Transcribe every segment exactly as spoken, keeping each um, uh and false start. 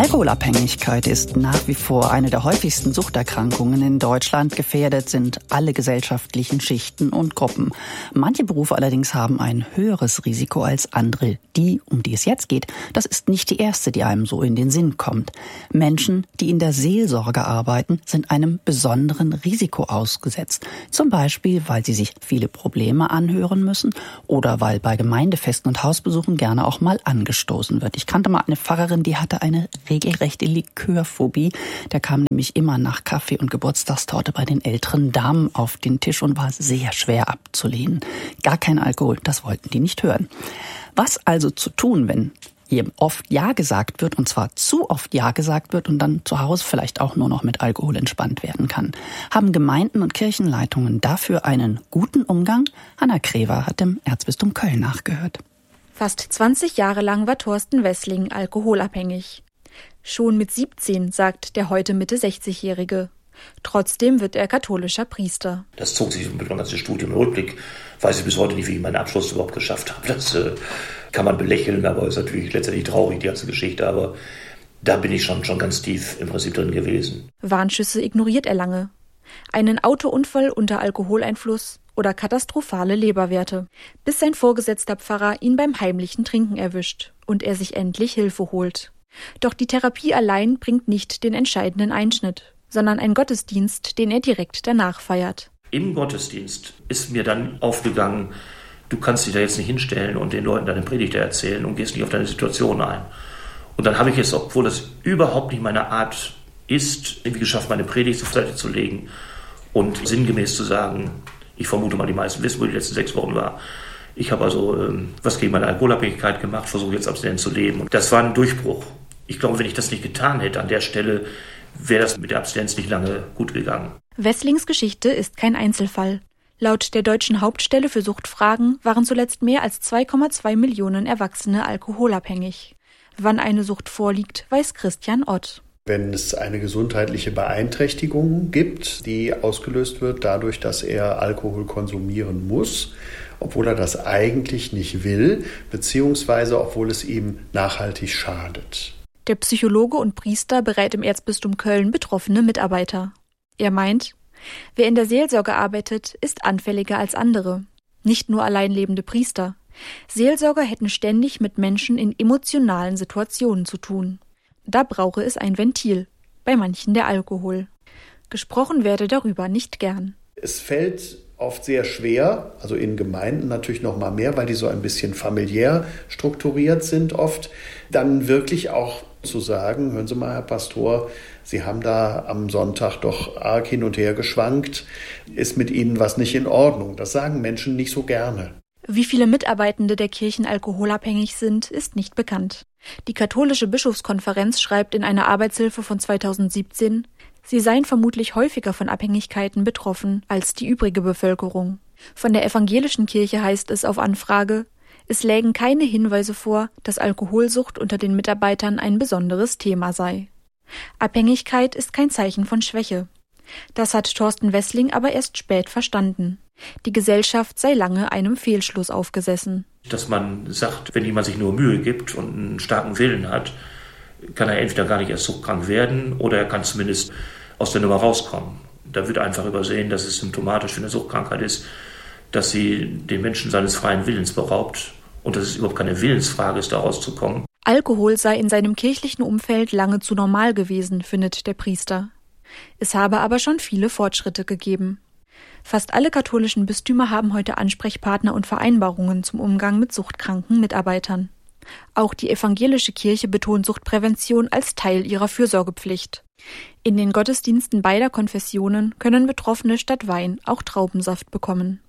Alkoholabhängigkeit ist nach wie vor eine der häufigsten Suchterkrankungen in Deutschland. Gefährdet sind alle gesellschaftlichen Schichten und Gruppen. Manche Berufe allerdings haben ein höheres Risiko als andere. Die, um die es jetzt geht, das ist nicht die erste, die einem so in den Sinn kommt. Menschen, die in der Seelsorge arbeiten, sind einem besonderen Risiko ausgesetzt. Zum Beispiel, weil sie sich viele Probleme anhören müssen oder weil bei Gemeindefesten und Hausbesuchen gerne auch mal angestoßen wird. Ich kannte mal eine Pfarrerin, die hatte eine regelrechte Likörphobie. Der kam nämlich immer nach Kaffee und Geburtstagstorte bei den älteren Damen auf den Tisch und war sehr schwer abzulehnen. Gar kein Alkohol, das wollten die nicht hören. Was also zu tun, wenn eben oft Ja gesagt wird, und zwar zu oft Ja gesagt wird und dann zu Hause vielleicht auch nur noch mit Alkohol entspannt werden kann? Haben Gemeinden und Kirchenleitungen dafür einen guten Umgang? Hanna Krever hat im Erzbistum Köln nachgehört. Fast zwanzig Jahre lang war Thorsten Wessling alkoholabhängig. Schon mit siebzehn, sagt der heute Mitte sechzigjährige. Trotzdem wird er katholischer Priester. Das zog sich mit meinem ganzen Studium im Rückblick. Weiß ich bis heute nicht, wie ich meinen Abschluss überhaupt geschafft habe. Das äh, kann man belächeln, aber ist natürlich letztendlich traurig, die ganze Geschichte. Aber da bin ich schon, schon ganz tief im Prinzip drin gewesen. Warnschüsse ignoriert er lange. Einen Autounfall unter Alkoholeinfluss oder katastrophale Leberwerte, bis sein vorgesetzter Pfarrer ihn beim heimlichen Trinken erwischt und er sich endlich Hilfe holt. Doch die Therapie allein bringt nicht den entscheidenden Einschnitt, sondern ein Gottesdienst, den er direkt danach feiert. Im Gottesdienst ist mir dann aufgegangen, du kannst dich da jetzt nicht hinstellen und den Leuten deine Predigt erzählen und gehst nicht auf deine Situation ein. Und dann habe ich es, obwohl das überhaupt nicht meine Art ist, irgendwie geschafft, meine Predigt zur Seite zu legen und sinngemäß zu sagen, ich vermute mal, die meisten wissen, wo die letzten sechs Wochen war. Ich habe also ähm, was gegen meine Alkoholabhängigkeit gemacht, versuche jetzt abstinent zu leben. Und das war ein Durchbruch. Ich glaube, wenn ich das nicht getan hätte an der Stelle, wäre das mit der Abstinenz nicht lange gut gegangen. Wesslings Geschichte ist kein Einzelfall. Laut der Deutschen Hauptstelle für Suchtfragen waren zuletzt mehr als zwei Komma zwei Millionen Erwachsene alkoholabhängig. Wann eine Sucht vorliegt, weiß Christian Ott. Wenn es eine gesundheitliche Beeinträchtigung gibt, die ausgelöst wird dadurch, dass er Alkohol konsumieren muss, obwohl er das eigentlich nicht will, beziehungsweise obwohl es ihm nachhaltig schadet. Der Psychologe und Priester berät im Erzbistum Köln betroffene Mitarbeiter. Er meint, wer in der Seelsorge arbeitet, ist anfälliger als andere. Nicht nur allein lebende Priester. Seelsorger hätten ständig mit Menschen in emotionalen Situationen zu tun. Da brauche es ein Ventil, bei manchen der Alkohol. Gesprochen werde darüber nicht gern. Es fällt oft sehr schwer, also in Gemeinden natürlich noch mal mehr, weil die so ein bisschen familiär strukturiert sind oft, dann wirklich auch zu sagen, hören Sie mal, Herr Pastor, Sie haben da am Sonntag doch arg hin und her geschwankt, ist mit Ihnen was nicht in Ordnung. Das sagen Menschen nicht so gerne. Wie viele Mitarbeitende der Kirchen alkoholabhängig sind, ist nicht bekannt. Die katholische Bischofskonferenz schreibt in einer Arbeitshilfe von zweitausendsiebzehn, sie seien vermutlich häufiger von Abhängigkeiten betroffen als die übrige Bevölkerung. Von der evangelischen Kirche heißt es auf Anfrage, es lägen keine Hinweise vor, dass Alkoholsucht unter den Mitarbeitern ein besonderes Thema sei. Abhängigkeit ist kein Zeichen von Schwäche. Das hat Thorsten Wessling aber erst spät verstanden. Die Gesellschaft sei lange einem Fehlschluss aufgesessen. Dass man sagt, wenn jemand sich nur Mühe gibt und einen starken Willen hat, kann er entweder gar nicht erst suchtkrank werden oder er kann zumindest aus der Nummer rauskommen. Da wird einfach übersehen, dass es symptomatisch für eine Suchtkrankheit ist, dass sie den Menschen seines freien Willens beraubt und dass es überhaupt keine Willensfrage ist, da rauszukommen. Alkohol sei in seinem kirchlichen Umfeld lange zu normal gewesen, findet der Priester. Es habe aber schon viele Fortschritte gegeben. Fast alle katholischen Bistümer haben heute Ansprechpartner und Vereinbarungen zum Umgang mit suchtkranken Mitarbeitern. Auch die evangelische Kirche betont Suchtprävention als Teil ihrer Fürsorgepflicht. In den Gottesdiensten beider Konfessionen können Betroffene statt Wein auch Traubensaft bekommen.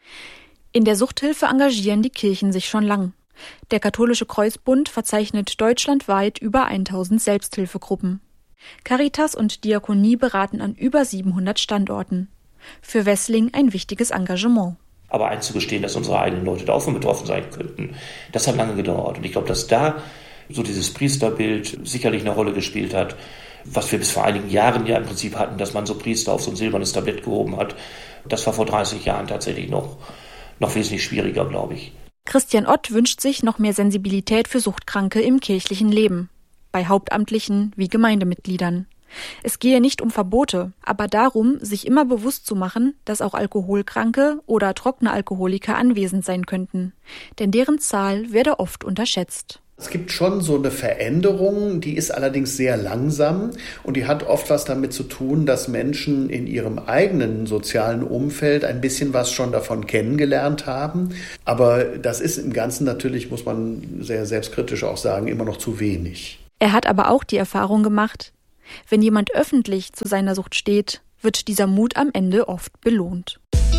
In der Suchthilfe engagieren die Kirchen sich schon lang. Der Katholische Kreuzbund verzeichnet deutschlandweit über tausend Selbsthilfegruppen. Caritas und Diakonie beraten an über siebenhundert Standorten. Für Wessling ein wichtiges Engagement. Aber einzugestehen, dass unsere eigenen Leute da auch von betroffen sein könnten, das hat lange gedauert. Und ich glaube, dass da so dieses Priesterbild sicherlich eine Rolle gespielt hat, was wir bis vor einigen Jahren ja im Prinzip hatten, dass man so Priester auf so ein silbernes Tablett gehoben hat. Das war vor dreißig Jahren tatsächlich noch, noch wesentlich schwieriger, glaube ich. Christian Ott wünscht sich noch mehr Sensibilität für Suchtkranke im kirchlichen Leben. bei Hauptamtlichen wie Gemeindemitgliedern. Es gehe nicht um Verbote, aber darum, sich immer bewusst zu machen, dass auch Alkoholkranke oder trockene Alkoholiker anwesend sein könnten. Denn deren Zahl werde oft unterschätzt. Es gibt schon so eine Veränderung, die ist allerdings sehr langsam und die hat oft was damit zu tun, dass Menschen in ihrem eigenen sozialen Umfeld ein bisschen was schon davon kennengelernt haben. Aber das ist im Ganzen natürlich, muss man sehr selbstkritisch auch sagen, immer noch zu wenig. Er hat aber auch die Erfahrung gemacht, wenn jemand öffentlich zu seiner Sucht steht, wird dieser Mut am Ende oft belohnt.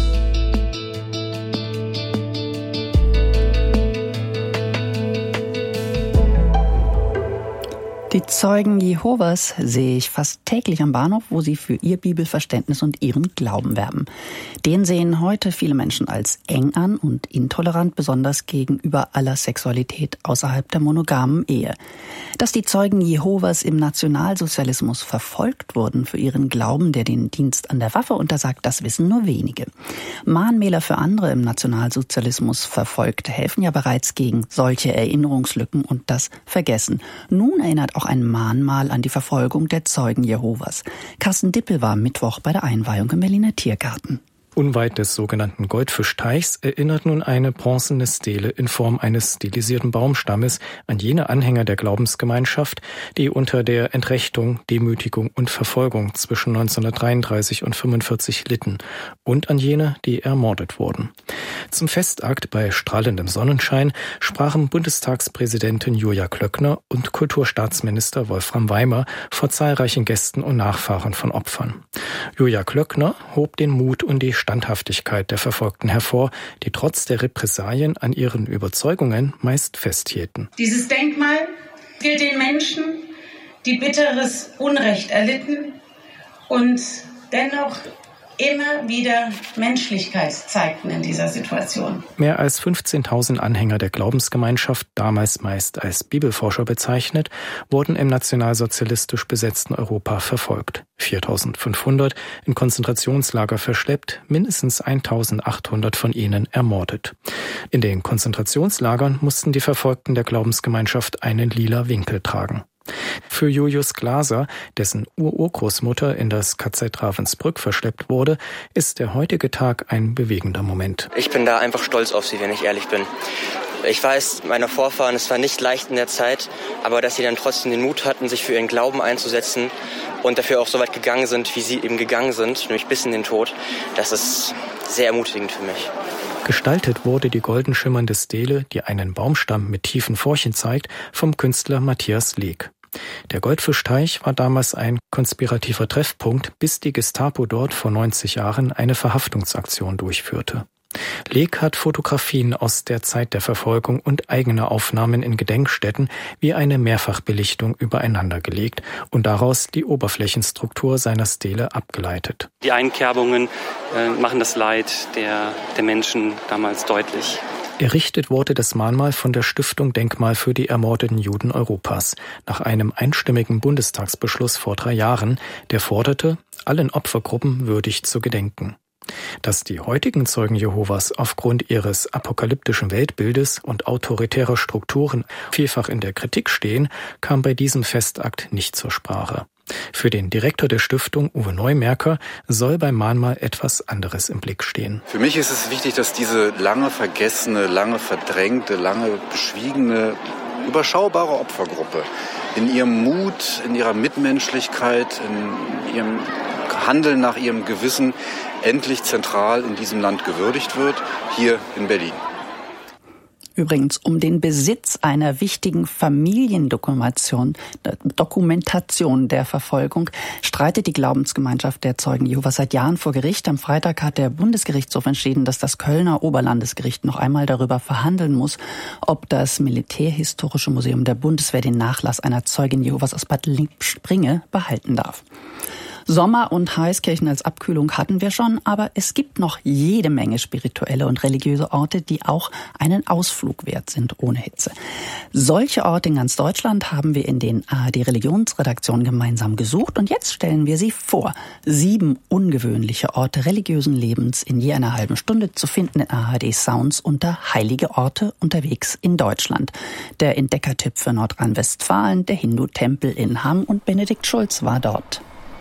Die Zeugen Jehovas sehe ich fast täglich am Bahnhof, wo sie für ihr Bibelverständnis und ihren Glauben werben. Den sehen heute viele Menschen als eng an und intolerant, besonders gegenüber aller Sexualität außerhalb der monogamen Ehe. Dass die Zeugen Jehovas im Nationalsozialismus verfolgt wurden für ihren Glauben, der den Dienst an der Waffe untersagt, das wissen nur wenige. Mahnmäler für andere im Nationalsozialismus verfolgt helfen ja bereits gegen solche Erinnerungslücken und das Vergessen. Nun erinnert auch ein Mahnmal an die Verfolgung der Zeugen Jehovas. Carsten Dippel war Mittwoch bei der Einweihung im Berliner Tiergarten. Unweit des sogenannten Goldfischteichs erinnert nun eine bronzene Stele in Form eines stilisierten Baumstammes an jene Anhänger der Glaubensgemeinschaft, die unter der Entrechtung, Demütigung und Verfolgung zwischen neunzehnhundertdreiunddreißig und fünfundvierzig litten und an jene, die ermordet wurden. Zum Festakt bei strahlendem Sonnenschein sprachen Bundestagspräsidentin Julia Klöckner und Kulturstaatsminister Wolfram Weimer vor zahlreichen Gästen und Nachfahren von Opfern. Julia Klöckner hob den Mut und die Standhaftigkeit der Verfolgten hervor, die trotz der Repressalien an ihren Überzeugungen meist festhielten. Dieses Denkmal gilt den Menschen, die bitteres Unrecht erlitten und dennoch immer wieder Menschlichkeit zeigten in dieser Situation. Mehr als fünfzehntausend Anhänger der Glaubensgemeinschaft, damals meist als Bibelforscher bezeichnet, wurden im nationalsozialistisch besetzten Europa verfolgt. viertausendfünfhundert in Konzentrationslager verschleppt, mindestens eintausendachthundert von ihnen ermordet. In den Konzentrationslagern mussten die Verfolgten der Glaubensgemeinschaft einen lila Winkel tragen. Für Julius Glaser, dessen Ururgroßmutter in das K Z Ravensbrück verschleppt wurde, ist der heutige Tag ein bewegender Moment. Ich bin da einfach stolz auf sie, wenn ich ehrlich bin. Ich weiß, meine Vorfahren, es war nicht leicht in der Zeit, aber dass sie dann trotzdem den Mut hatten, sich für ihren Glauben einzusetzen und dafür auch so weit gegangen sind, wie sie eben gegangen sind, nämlich bis in den Tod, das ist sehr ermutigend für mich. Gestaltet wurde die golden schimmernde Stele, die einen Baumstamm mit tiefen Furchen zeigt, vom Künstler Matthias Leek. Der Goldfischteich war damals ein konspirativer Treffpunkt, bis die Gestapo dort vor neunzig Jahren eine Verhaftungsaktion durchführte. Leek hat Fotografien aus der Zeit der Verfolgung und eigene Aufnahmen in Gedenkstätten wie eine Mehrfachbelichtung übereinander gelegt und daraus die Oberflächenstruktur seiner Stele abgeleitet. Die Einkerbungen äh, machen das Leid der, der Menschen damals deutlich. Errichtet wurde das Mahnmal von der Stiftung Denkmal für die ermordeten Juden Europas nach einem einstimmigen Bundestagsbeschluss vor drei Jahren, der forderte, allen Opfergruppen würdig zu gedenken. Dass die heutigen Zeugen Jehovas aufgrund ihres apokalyptischen Weltbildes und autoritärer Strukturen vielfach in der Kritik stehen, kam bei diesem Festakt nicht zur Sprache. Für den Direktor der Stiftung, Uwe Neumerker, soll beim Mahnmal etwas anderes im Blick stehen. Für mich ist es wichtig, dass diese lange vergessene, lange verdrängte, lange beschwiegene, überschaubare Opfergruppe in ihrem Mut, in ihrer Mitmenschlichkeit, in ihrem Handeln nach ihrem Gewissen endlich zentral in diesem Land gewürdigt wird, hier in Berlin. Übrigens, um den Besitz einer wichtigen Familiendokumentation Dokumentation der Verfolgung streitet die Glaubensgemeinschaft der Zeugen Jehovas seit Jahren vor Gericht. Am Freitag hat der Bundesgerichtshof entschieden, dass das Kölner Oberlandesgericht noch einmal darüber verhandeln muss, ob das Militärhistorische Museum der Bundeswehr den Nachlass einer Zeugin Jehovas aus Bad Lippspringe behalten darf. Sommer und Heißkirchen als Abkühlung hatten wir schon, aber es gibt noch jede Menge spirituelle und religiöse Orte, die auch einen Ausflug wert sind ohne Hitze. Solche Orte in ganz Deutschland haben wir in den A R D-Religionsredaktionen gemeinsam gesucht und jetzt stellen wir sie vor. Sieben ungewöhnliche Orte religiösen Lebens in je einer halben Stunde zu finden in A R D Sounds unter Heilige Orte unterwegs in Deutschland. Der Entdeckertipp für Nordrhein-Westfalen, der Hindu-Tempel in Hamm, und Benedikt Schulz war dort.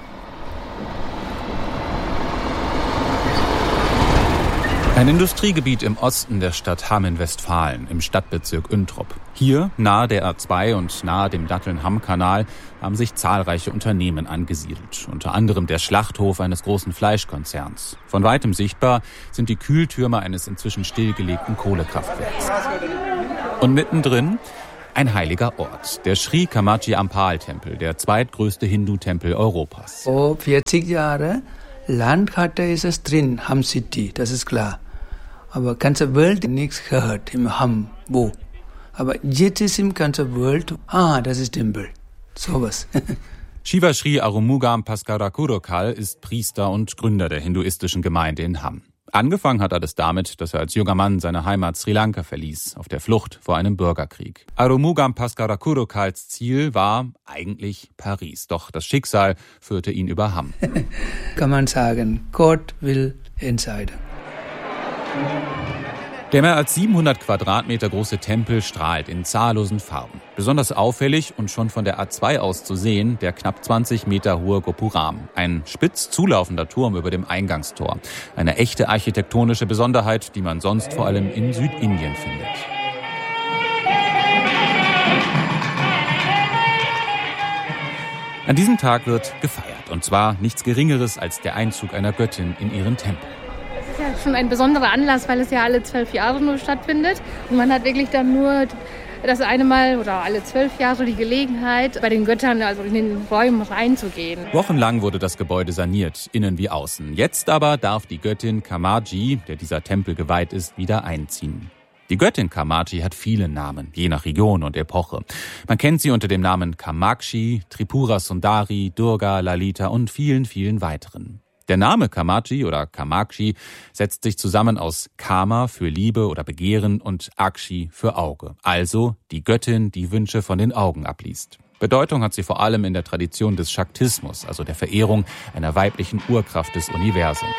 Ein Industriegebiet im Osten der Stadt Hamm in Westfalen, im Stadtbezirk Üntrop. Hier, nahe der A zwei und nahe dem Datteln-Hamm-Kanal, haben sich zahlreiche Unternehmen angesiedelt. Unter anderem der Schlachthof eines großen Fleischkonzerns. Von weitem sichtbar sind die Kühltürme eines inzwischen stillgelegten Kohlekraftwerks. Und mittendrin ein heiliger Ort, der Sri Kamachi Ampal-Tempel, der zweitgrößte Hindu-Tempel Europas. Vor vierzig Jahren Landkarte ist es drin, Hamm City, das ist klar. Aber ganze Welt nichts gehört im Hamm, wo. Aber jetzt ist im ganzen Welt, ah, das ist Tempel. Sowas. Shiva Sri Arumugam Bhaskarakurokal ist Priester und Gründer der hinduistischen Gemeinde in Hamm. Angefangen hat alles damit, dass er als junger Mann seine Heimat Sri Lanka verließ, auf der Flucht vor einem Bürgerkrieg. Arumugam Bhaskarakurokals Ziel war eigentlich Paris, doch das Schicksal führte ihn über Hamm. Kann man sagen, Gott will entscheiden. Der mehr als siebenhundert Quadratmeter große Tempel strahlt in zahllosen Farben. Besonders auffällig und schon von der A zwei aus zu sehen, der knapp zwanzig Meter hohe Gopuram. Ein spitz zulaufender Turm über dem Eingangstor. Eine echte architektonische Besonderheit, die man sonst vor allem in Südindien findet. An diesem Tag wird gefeiert. Und zwar nichts Geringeres als der Einzug einer Göttin in ihren Tempel. Das ist ja schon ein besonderer Anlass, weil es ja alle zwölf Jahre nur stattfindet. Und man hat wirklich dann nur das eine Mal oder alle zwölf Jahre die Gelegenheit, bei den Göttern, also in den Räumen reinzugehen. Wochenlang wurde das Gebäude saniert, innen wie außen. Jetzt aber darf die Göttin Kamachi, der dieser Tempel geweiht ist, wieder einziehen. Die Göttin Kamachi hat viele Namen, je nach Region und Epoche. Man kennt sie unter dem Namen Kamakshi, Tripura Sundari, Durga, Lalita und vielen, vielen weiteren. Der Name Kamachi oder Kamakshi setzt sich zusammen aus Kama für Liebe oder Begehren und Akshi für Auge. Also die Göttin, die Wünsche von den Augen abliest. Bedeutung hat sie vor allem in der Tradition des Shaktismus, also der Verehrung einer weiblichen Urkraft des Universums.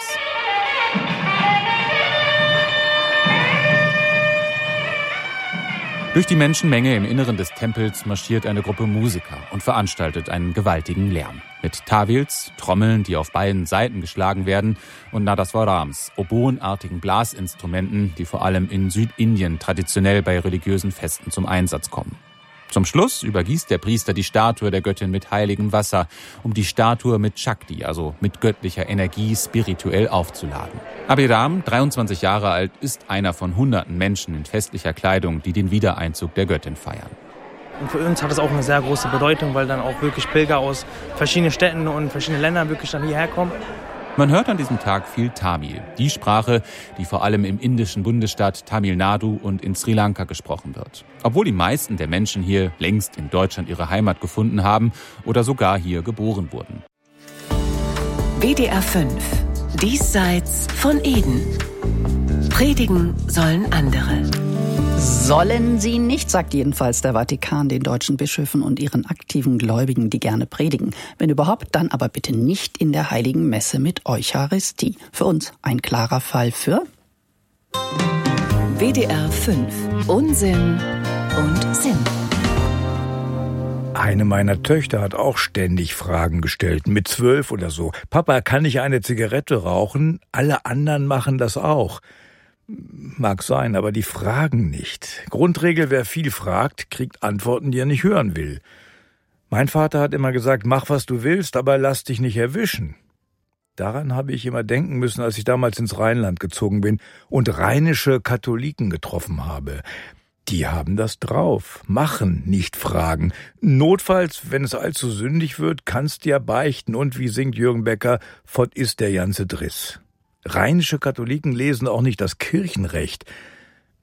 Durch die Menschenmenge im Inneren des Tempels marschiert eine Gruppe Musiker und veranstaltet einen gewaltigen Lärm. Mit Tawils, Trommeln, die auf beiden Seiten geschlagen werden, und Nadaswarams, oboenartigen Blasinstrumenten, die vor allem in Südindien traditionell bei religiösen Festen zum Einsatz kommen. Zum Schluss übergießt der Priester die Statue der Göttin mit heiligem Wasser, um die Statue mit Shakti, also mit göttlicher Energie, spirituell aufzuladen. Abhiram, dreiundzwanzig Jahre alt, ist einer von hunderten Menschen in festlicher Kleidung, die den Wiedereinzug der Göttin feiern. Und für uns hat es auch eine sehr große Bedeutung, weil dann auch wirklich Pilger aus verschiedenen Städten und verschiedenen Ländern wirklich dann hierher kommen. Man hört an diesem Tag viel Tamil, die Sprache, die vor allem im indischen Bundesstaat Tamil Nadu und in Sri Lanka gesprochen wird. Obwohl die meisten der Menschen hier längst in Deutschland ihre Heimat gefunden haben oder sogar hier geboren wurden. W D R fünf. Diesseits von Eden. Predigen sollen andere. Sollen sie nicht, sagt jedenfalls der Vatikan den deutschen Bischöfen und ihren aktiven Gläubigen, die gerne predigen. Wenn überhaupt, dann aber bitte nicht in der Heiligen Messe mit Eucharistie. Für uns ein klarer Fall für W D R fünf. Unsinn und Sinn. Eine meiner Töchter hat auch ständig Fragen gestellt, mit zwölf oder so. Papa, kann ich eine Zigarette rauchen? Alle anderen machen das auch. Mag sein, aber die fragen nicht. Grundregel, wer viel fragt, kriegt Antworten, die er nicht hören will. Mein Vater hat immer gesagt, mach, was du willst, aber lass dich nicht erwischen. Daran habe ich immer denken müssen, als ich damals ins Rheinland gezogen bin und rheinische Katholiken getroffen habe. Die haben das drauf. Machen, nicht fragen. Notfalls, wenn es allzu sündig wird, kannst du ja beichten. Und wie singt Jürgen Becker, fort ist der ganze Driss. Rheinische Katholiken lesen auch nicht das Kirchenrecht.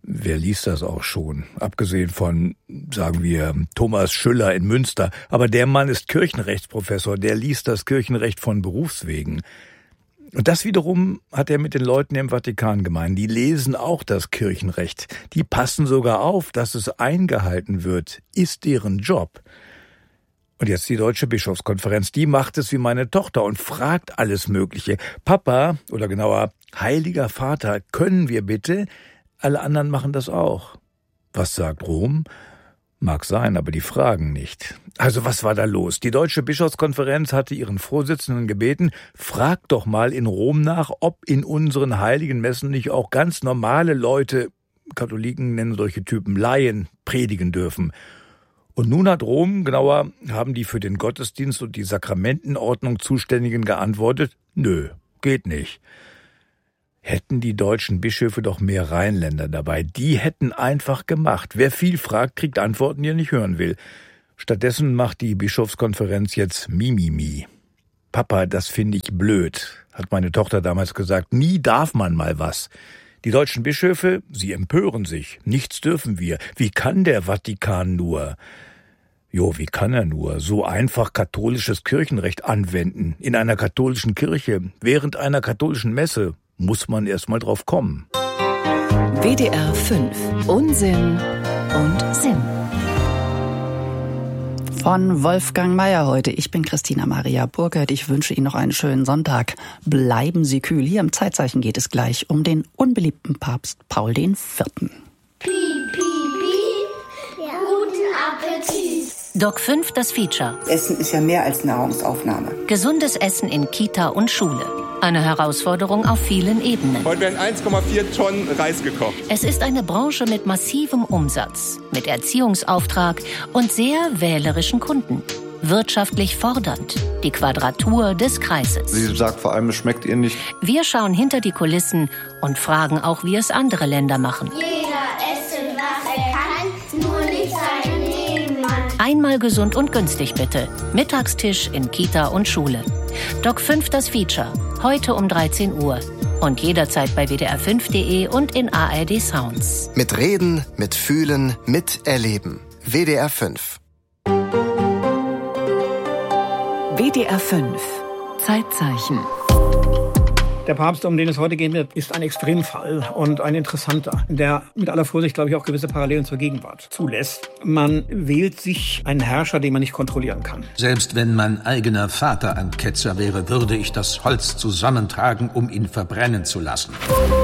Wer liest das auch schon? Abgesehen von, sagen wir, Thomas Schüller in Münster. Aber der Mann ist Kirchenrechtsprofessor, der liest das Kirchenrecht von Berufswegen. Und das wiederum hat er mit den Leuten im Vatikan gemein. Die lesen auch das Kirchenrecht. Die passen sogar auf, dass es eingehalten wird. Ist deren Job. Und jetzt die Deutsche Bischofskonferenz. Die macht es wie meine Tochter und fragt alles Mögliche. Papa, oder genauer, Heiliger Vater, können wir bitte? Alle anderen machen das auch. Was sagt Rom? Mag sein, aber die fragen nicht. Also was war da los? Die Deutsche Bischofskonferenz hatte ihren Vorsitzenden gebeten, fragt doch mal in Rom nach, ob in unseren heiligen Messen nicht auch ganz normale Leute, Katholiken nennen solche Typen Laien, predigen dürfen. Und nun hat Rom, genauer haben die für den Gottesdienst und die Sakramentenordnung Zuständigen geantwortet, nö, geht nicht. Hätten die deutschen Bischöfe doch mehr Rheinländer dabei. Die hätten einfach gemacht. Wer viel fragt, kriegt Antworten, die er nicht hören will. Stattdessen macht die Bischofskonferenz jetzt Mimimi. Papa, das finde ich blöd, hat meine Tochter damals gesagt. Nie darf man mal was. Die deutschen Bischöfe, sie empören sich. Nichts dürfen wir. Wie kann der Vatikan nur? Jo, wie kann er nur so einfach katholisches Kirchenrecht anwenden? In einer katholischen Kirche, während einer katholischen Messe. Muss man erst mal drauf kommen. W D R fünf. Unsinn und Sinn. Von Wolfgang Mayer heute. Ich bin Christina Maria Burkert. Ich wünsche Ihnen noch einen schönen Sonntag. Bleiben Sie kühl. Hier im Zeitzeichen geht es gleich um den unbeliebten Papst Paul der Vierte. Piep, piep, piep. Ja. Guten Appetit. Doc fünf, das Feature. Essen ist ja mehr als Nahrungsaufnahme. Gesundes Essen in Kita und Schule. Eine Herausforderung auf vielen Ebenen. Heute werden eins Komma vier Tonnen Reis gekocht. Es ist eine Branche mit massivem Umsatz, mit Erziehungsauftrag und sehr wählerischen Kunden. Wirtschaftlich fordernd. Die Quadratur des Kreises. Sie sagt vor allem, es schmeckt ihr nicht. Wir schauen hinter die Kulissen und fragen auch, wie es andere Länder machen. Jeder esse, was er kann, nur nicht seinen Nebenmann. Einmal gesund und günstig bitte. Mittagstisch in Kita und Schule. Doc fünf, das Feature. Heute um dreizehn Uhr. Und jederzeit bei W D R fünf punkt de und in A R D Sounds. Mit Reden, mit Fühlen, mit Erleben. W D R fünf. W D R fünf. Zeitzeichen. Der Papst, um den es heute gehen wird, ist ein Extremfall und ein interessanter, der mit aller Vorsicht, glaube ich, auch gewisse Parallelen zur Gegenwart zulässt. Man wählt sich einen Herrscher, den man nicht kontrollieren kann. Selbst wenn mein eigener Vater ein Ketzer wäre, würde ich das Holz zusammentragen, um ihn verbrennen zu lassen.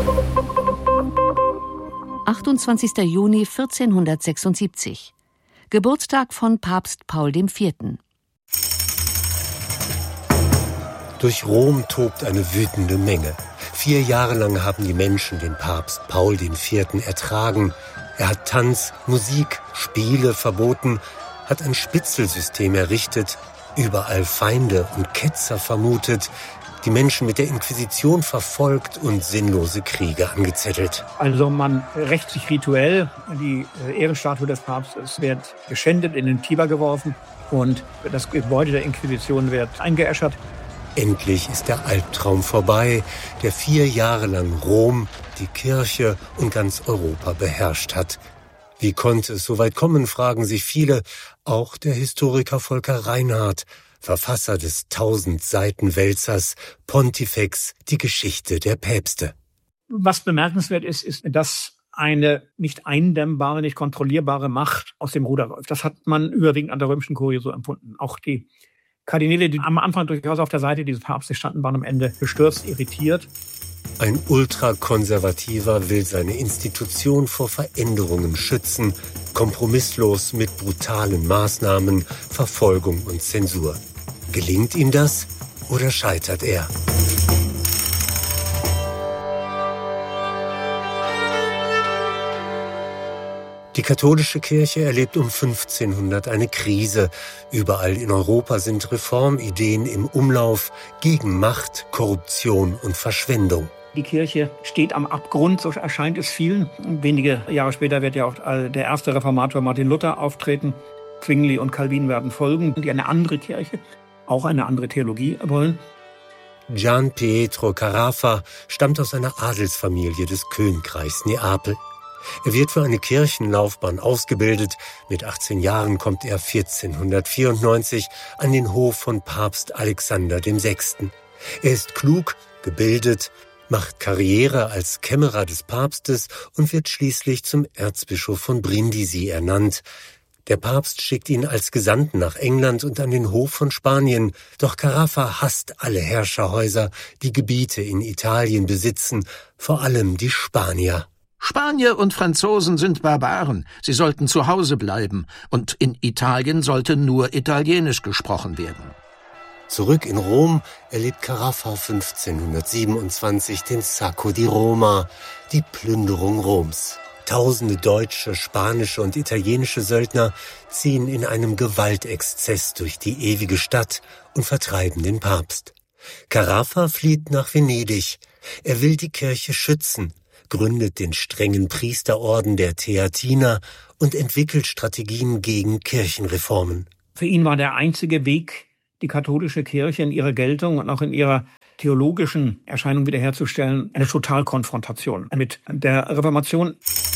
achtundzwanzigster Juni vierzehnhundertsechsundsiebzig. Geburtstag von Papst Paul der Vierte. Durch Rom tobt eine wütende Menge. Vier Jahre lang haben die Menschen den Papst Paul der Vierte ertragen. Er hat Tanz, Musik, Spiele verboten, hat ein Spitzelsystem errichtet, überall Feinde und Ketzer vermutet, die Menschen mit der Inquisition verfolgt und sinnlose Kriege angezettelt. Also man rächt sich rituell. Die Ehrenstatue des Papstes wird geschändet, in den Tiber geworfen und das Gebäude der Inquisition wird eingeäschert. Endlich ist der Albtraum vorbei, der vier Jahre lang Rom, die Kirche und ganz Europa beherrscht hat. Wie konnte es so weit kommen, fragen sich viele, auch der Historiker Volker Reinhardt, Verfasser des Tausend-Seiten-Wälzers Pontifex, die Geschichte der Päpste. Was bemerkenswert ist, ist, dass eine nicht eindämmbare, nicht kontrollierbare Macht aus dem Ruder läuft. Das hat man überwiegend an der römischen Kurie so empfunden. Auch die Kardinäle, die am Anfang durchaus auf der Seite dieses Papstes standen, waren am Ende bestürzt, irritiert. Ein Ultrakonservativer will seine Institution vor Veränderungen schützen, kompromisslos mit brutalen Maßnahmen, Verfolgung und Zensur. Gelingt ihm das oder scheitert er? Die katholische Kirche erlebt um fünfzehnhundert eine Krise. Überall in Europa sind Reformideen im Umlauf gegen Macht, Korruption und Verschwendung. Die Kirche steht am Abgrund, so erscheint es vielen. Wenige Jahre später wird ja auch der erste Reformator Martin Luther auftreten. Zwingli und Calvin werden folgen, die eine andere Kirche, auch eine andere Theologie wollen. Gian Pietro Carafa stammt aus einer Adelsfamilie des Königreichs Neapel. Er wird für eine Kirchenlaufbahn ausgebildet. Mit achtzehn Jahren kommt er vierzehnhundertvierundneunzig an den Hof von Papst Alexander der Sechste. Er ist klug, gebildet, macht Karriere als Kämmerer des Papstes und wird schließlich zum Erzbischof von Brindisi ernannt. Der Papst schickt ihn als Gesandten nach England und an den Hof von Spanien. Doch Carafa hasst alle Herrscherhäuser, die Gebiete in Italien besitzen, vor allem die Spanier. Spanier und Franzosen sind Barbaren. Sie sollten zu Hause bleiben. Und in Italien sollte nur Italienisch gesprochen werden. Zurück in Rom erlebt Carafa fünfzehnhundertsiebenundzwanzig den Sacco di Roma, die Plünderung Roms. Tausende deutsche, spanische und italienische Söldner ziehen in einem Gewaltexzess durch die ewige Stadt und vertreiben den Papst. Carafa flieht nach Venedig. Er will die Kirche schützen, gründet den strengen Priesterorden der Theatiner und entwickelt Strategien gegen Kirchenreformen. Für ihn war der einzige Weg, die katholische Kirche in ihrer Geltung und auch in ihrer theologischen Erscheinung wiederherzustellen, eine Totalkonfrontation mit der Reformation.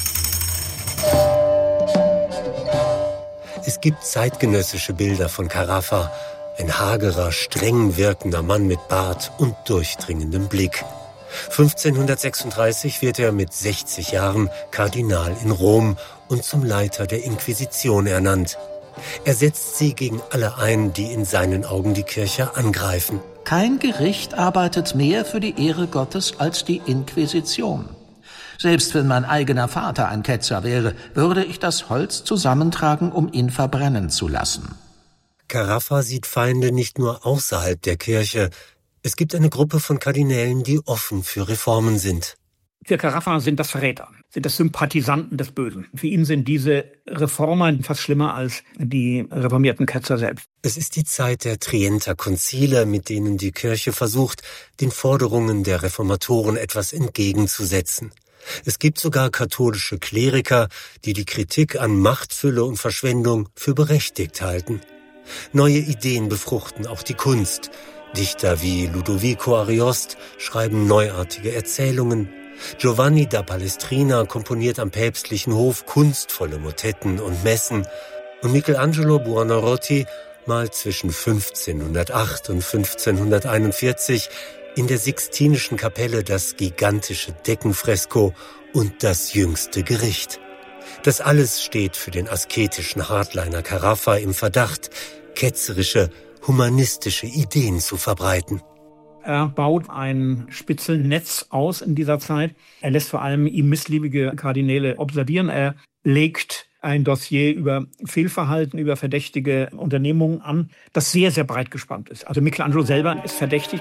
Es gibt zeitgenössische Bilder von Carafa, ein hagerer, streng wirkender Mann mit Bart und durchdringendem Blick. fünfzehnhundertsechsunddreißig wird er mit sechzig Jahren Kardinal in Rom und zum Leiter der Inquisition ernannt. Er setzt sie gegen alle ein, die in seinen Augen die Kirche angreifen. Kein Gericht arbeitet mehr für die Ehre Gottes als die Inquisition. Selbst wenn mein eigener Vater ein Ketzer wäre, würde ich das Holz zusammentragen, um ihn verbrennen zu lassen. Carafa sieht Feinde nicht nur außerhalb der Kirche. Es gibt eine Gruppe von Kardinälen, die offen für Reformen sind. Für Carafa sind das Verräter, sind das Sympathisanten des Bösen. Für ihn sind diese Reformer fast schlimmer als die reformierten Ketzer selbst. Es ist die Zeit der Trienter Konzile, mit denen die Kirche versucht, den Forderungen der Reformatoren etwas entgegenzusetzen. Es gibt sogar katholische Kleriker, die die Kritik an Machtfülle und Verschwendung für berechtigt halten. Neue Ideen befruchten auch die Kunst. Dichter wie Ludovico Ariost schreiben neuartige Erzählungen. Giovanni da Palestrina komponiert am päpstlichen Hof kunstvolle Motetten und Messen. Und Michelangelo Buonarroti malt zwischen fünfzehnhundertacht und fünfzehnhunderteinundvierzig in der Sixtinischen Kapelle das gigantische Deckenfresko und das jüngste Gericht. Das alles steht für den asketischen Hardliner Carafa im Verdacht, ketzerische, humanistische Ideen zu verbreiten. Er baut ein Spitzelnetz aus in dieser Zeit. Er lässt vor allem ihm missliebige Kardinäle observieren. Er legt ein Dossier über Fehlverhalten, über verdächtige Unternehmungen an, das sehr, sehr breit gespannt ist. Also Michelangelo selber ist verdächtig.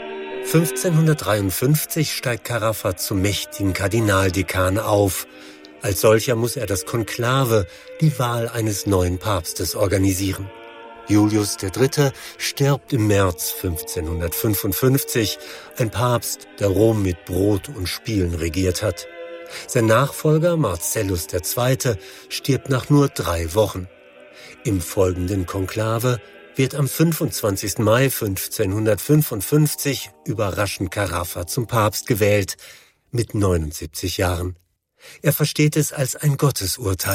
fünfzehnhundertdreiundfünfzig steigt Carafa zum mächtigen Kardinaldekan auf. Als solcher muss er das Konklave, die Wahl eines neuen Papstes, organisieren. Julius der Dritte stirbt im März fünfzehnhundertfünfundfünfzig, ein Papst, der Rom mit Brot und Spielen regiert hat. Sein Nachfolger Marcellus der Zweite stirbt nach nur drei Wochen. Im folgenden Konklave wird am fünfundzwanzigsten Mai fünfzehnhundertfünfundfünfzig überraschend Carafa zum Papst gewählt, mit neunundsiebzig Jahren. Er versteht es als ein Gottesurteil.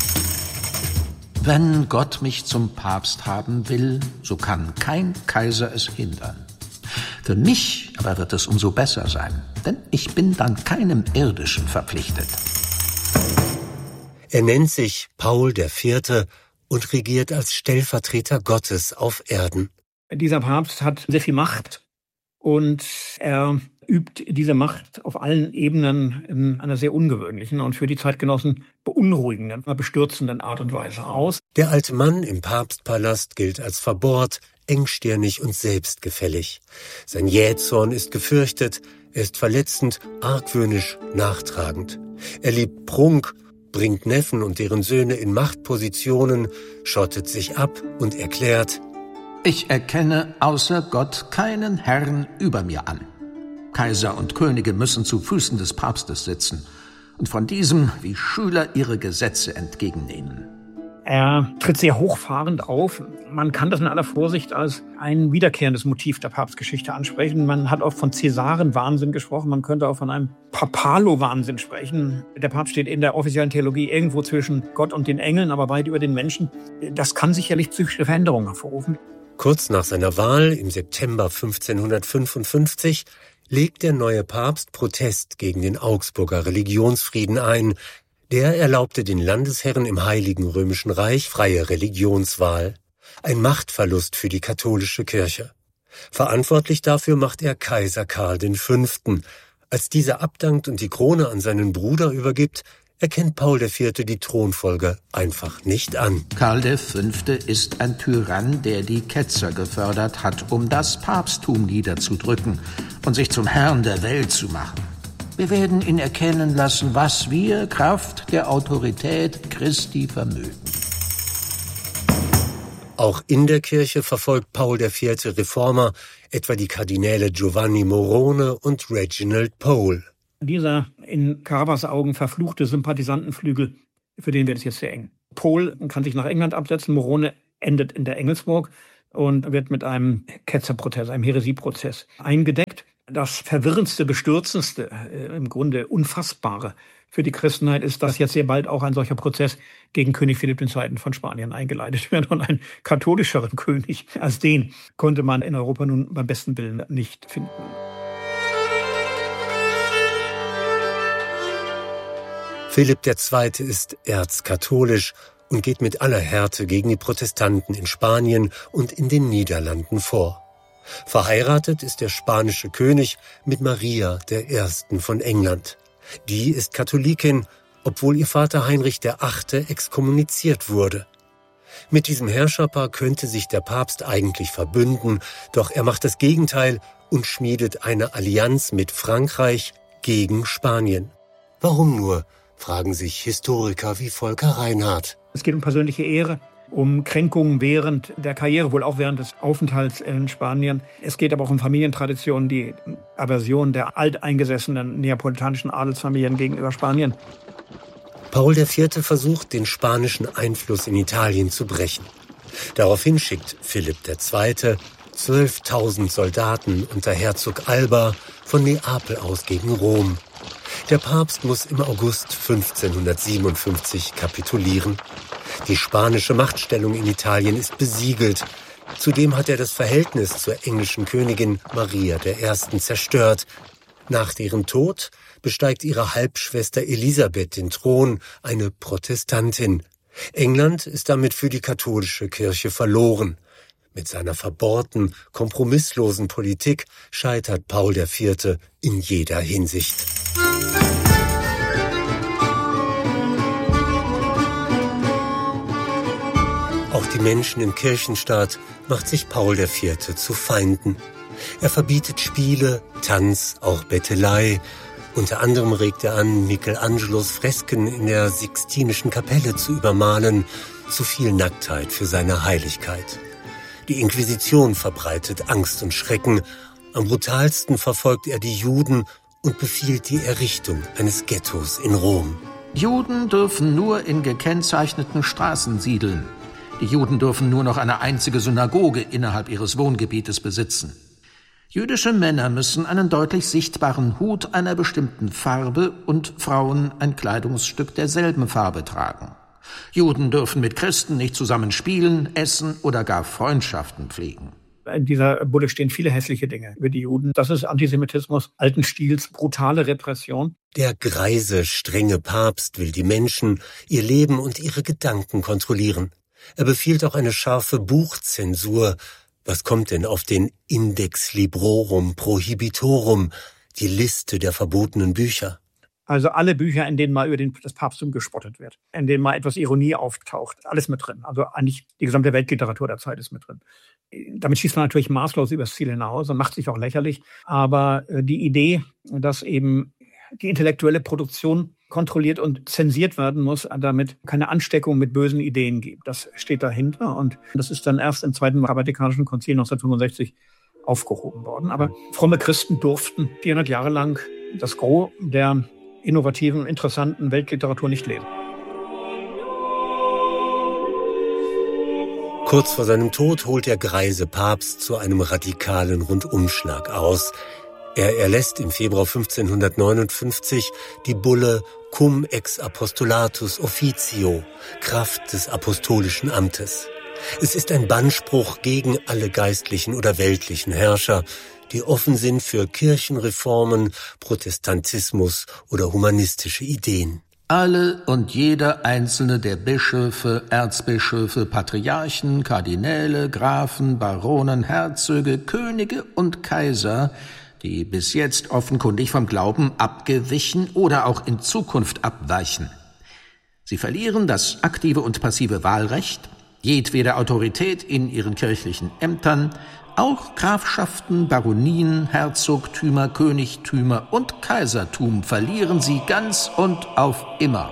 Wenn Gott mich zum Papst haben will, so kann kein Kaiser es hindern. Für mich aber wird es umso besser sein, denn ich bin dann keinem Irdischen verpflichtet. Er nennt sich Paul der Vierte und regiert als Stellvertreter Gottes auf Erden. Dieser Papst hat sehr viel Macht und er übt diese Macht auf allen Ebenen in einer sehr ungewöhnlichen und für die Zeitgenossen beunruhigenden, bestürzenden Art und Weise aus. Der alte Mann im Papstpalast gilt als verbohrt, engstirnig und selbstgefällig. Sein Jähzorn ist gefürchtet, er ist verletzend, argwöhnisch, nachtragend. Er liebt Prunk, bringt Neffen und deren Söhne in Machtpositionen, schottet sich ab und erklärt: Ich erkenne außer Gott keinen Herrn über mir an. Kaiser und Könige müssen zu Füßen des Papstes sitzen und von diesem wie Schüler ihre Gesetze entgegennehmen. Er tritt sehr hochfahrend auf. Man kann das in aller Vorsicht als ein wiederkehrendes Motiv der Papstgeschichte ansprechen. Man hat auch von Cäsaren-Wahnsinn gesprochen. Man könnte auch von einem Papalo-Wahnsinn sprechen. Der Papst steht in der offiziellen Theologie irgendwo zwischen Gott und den Engeln, aber weit über den Menschen. Das kann sicherlich psychische Veränderungen hervorrufen. Kurz nach seiner Wahl im September fünfzehnhundertfünfundfünfzig legt der neue Papst Protest gegen den Augsburger Religionsfrieden ein. Der erlaubte den Landesherren im Heiligen Römischen Reich freie Religionswahl. Ein Machtverlust für die katholische Kirche. Verantwortlich dafür macht er Kaiser Karl der Fünfte. Als dieser abdankt und die Krone an seinen Bruder übergibt, erkennt Paul der Vierte die Thronfolge einfach nicht an. Karl der Fünfte ist ein Tyrann, der die Ketzer gefördert hat, um das Papsttum niederzudrücken und sich zum Herrn der Welt zu machen. Wir werden ihn erkennen lassen, was wir Kraft der Autorität Christi vermögen. Auch in der Kirche verfolgt Paul der Vierte Reformer, etwa die Kardinäle Giovanni Morone und Reginald Pole. Dieser in Carabas Augen verfluchte Sympathisantenflügel, für den wird es jetzt sehr eng. Pole kann sich nach England absetzen, Morone endet in der Engelsburg und wird mit einem Ketzerprozess, einem Häresieprozess eingedeckt. Das Verwirrendste, Bestürzendste, äh, im Grunde Unfassbare für die Christenheit ist, dass jetzt sehr bald auch ein solcher Prozess gegen König Philipp der Zweite von Spanien eingeleitet wird. Und einen katholischeren König als den konnte man in Europa nun beim besten Willen nicht finden. Philipp der Zweite ist erzkatholisch und geht mit aller Härte gegen die Protestanten in Spanien und in den Niederlanden vor. Verheiratet ist der spanische König mit Maria der Ersten von England. Die ist Katholikin, obwohl ihr Vater Heinrich der Achte exkommuniziert wurde. Mit diesem Herrscherpaar könnte sich der Papst eigentlich verbünden, doch er macht das Gegenteil und schmiedet eine Allianz mit Frankreich gegen Spanien. Warum nur, fragen sich Historiker wie Volker Reinhardt. Es geht um persönliche Ehre, um Kränkungen während der Karriere, wohl auch während des Aufenthalts in Spanien. Es geht aber auch um Familientraditionen, die Aversion der alteingesessenen neapolitanischen Adelsfamilien gegenüber Spanien. Paul der Vierte versucht, den spanischen Einfluss in Italien zu brechen. Daraufhin schickt Philipp der Zweite zwölftausend Soldaten unter Herzog Alba von Neapel aus gegen Rom. Der Papst muss im August fünfzehnhundertsiebenundfünfzig kapitulieren. Die spanische Machtstellung in Italien ist besiegelt. Zudem hat er das Verhältnis zur englischen Königin Maria der Ersten zerstört. Nach deren Tod besteigt ihre Halbschwester Elisabeth den Thron, eine Protestantin. England ist damit für die katholische Kirche verloren. Mit seiner verbohrten, kompromisslosen Politik scheitert Paul der Vierte in jeder Hinsicht. Auch die Menschen im Kirchenstaat macht sich Paul der Vierte zu Feinden. Er verbietet Spiele, Tanz, auch Bettelei. Unter anderem regt er an, Michelangelos Fresken in der Sixtinischen Kapelle zu übermalen. Zu viel Nacktheit für seine Heiligkeit. Die Inquisition verbreitet Angst und Schrecken. Am brutalsten verfolgt er die Juden und befiehlt die Errichtung eines Ghettos in Rom. Juden dürfen nur in gekennzeichneten Straßen siedeln. Die Juden dürfen nur noch eine einzige Synagoge innerhalb ihres Wohngebietes besitzen. Jüdische Männer müssen einen deutlich sichtbaren Hut einer bestimmten Farbe und Frauen ein Kleidungsstück derselben Farbe tragen. Juden dürfen mit Christen nicht zusammen spielen, essen oder gar Freundschaften pflegen. In dieser Bulle stehen viele hässliche Dinge über die Juden. Das ist Antisemitismus alten Stils, brutale Repression. Der greise, strenge Papst will die Menschen, ihr Leben und ihre Gedanken kontrollieren. Er befiehlt auch eine scharfe Buchzensur. Was kommt denn auf den Index Librorum Prohibitorum, die Liste der verbotenen Bücher? Also alle Bücher, in denen mal über den, das Papsttum gespottet wird, in denen mal etwas Ironie auftaucht, alles mit drin. Also eigentlich die gesamte Weltliteratur der Zeit ist mit drin. Damit schießt man natürlich maßlos übers Ziel hinaus und macht sich auch lächerlich. Aber die Idee, dass eben die intellektuelle Produktion kontrolliert und zensiert werden muss, damit keine Ansteckung mit bösen Ideen gibt, das steht dahinter. Und das ist dann erst im Zweiten Vatikanischen Konzil neunzehnhundertfünfundsechzig aufgehoben worden. Aber fromme Christen durften vierhundert Jahre lang das Gros der innovativen, interessanten Weltliteratur nicht lesen. Kurz vor seinem Tod holt der greise Papst zu einem radikalen Rundumschlag aus. Er erlässt im Februar fünfzehnhundertneunundfünfzig die Bulle Cum ex apostolatus officio, Kraft des apostolischen Amtes. Es ist ein Bannspruch gegen alle geistlichen oder weltlichen Herrscher, die offen sind für Kirchenreformen, Protestantismus oder humanistische Ideen. Alle und jeder einzelne der Bischöfe, Erzbischöfe, Patriarchen, Kardinäle, Grafen, Baronen, Herzöge, Könige und Kaiser, die bis jetzt offenkundig vom Glauben abgewichen oder auch in Zukunft abweichen. Sie verlieren das aktive und passive Wahlrecht, jedwede Autorität in ihren kirchlichen Ämtern, auch Grafschaften, Baronien, Herzogtümer, Königtümer und Kaisertum verlieren sie ganz und auf immer.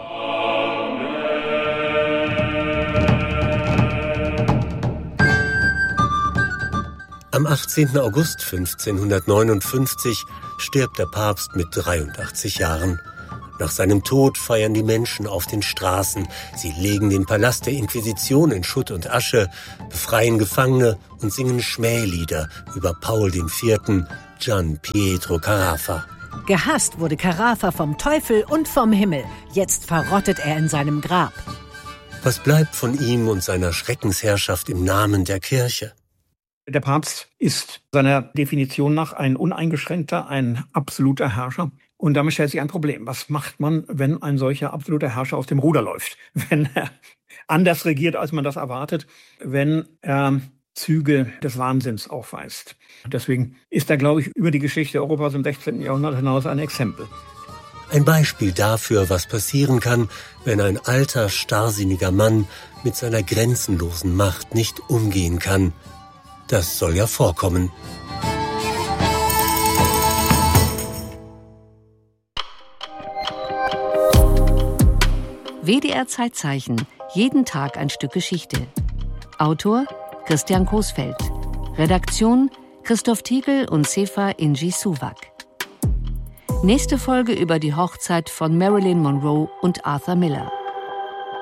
Am achtzehnten August fünfzehnhundertneunundfünfzig stirbt der Papst mit dreiundachtzig Jahren. Nach seinem Tod feiern die Menschen auf den Straßen. Sie legen den Palast der Inquisition in Schutt und Asche, befreien Gefangene und singen Schmählieder über Paul der Vierte, Gian Pietro Carafa. Gehasst wurde Carafa vom Teufel und vom Himmel. Jetzt verrottet er in seinem Grab. Was bleibt von ihm und seiner Schreckensherrschaft im Namen der Kirche? Der Papst ist seiner Definition nach ein uneingeschränkter, ein absoluter Herrscher. Und damit stellt sich ein Problem. Was macht man, wenn ein solcher absoluter Herrscher aus dem Ruder läuft? Wenn er anders regiert, als man das erwartet? Wenn er Züge des Wahnsinns aufweist? Deswegen ist er, glaube ich, über die Geschichte Europas im sechzehnten Jahrhundert hinaus ein Exempel. Ein Beispiel dafür, was passieren kann, wenn ein alter, starrsinniger Mann mit seiner grenzenlosen Macht nicht umgehen kann. Das soll ja vorkommen. W D R Zeitzeichen. Jeden Tag ein Stück Geschichte. Autor Christian Coesfeld. Redaktion Christoph Tiegel und Sefa Inji Suwak. Nächste Folge über die Hochzeit von Marilyn Monroe und Arthur Miller.